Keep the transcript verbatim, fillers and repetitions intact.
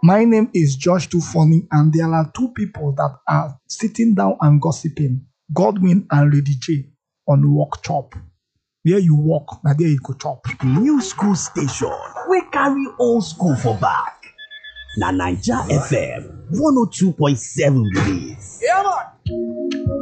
My name is Josh Too Funny, and there are two people that are sitting down and gossiping, Godwin and Lady J, on Walk Chop. Where you walk, now there you go chop. New school station wey carry old school for back. Na Naija F M one oh two point seven be dis. Yeah, man.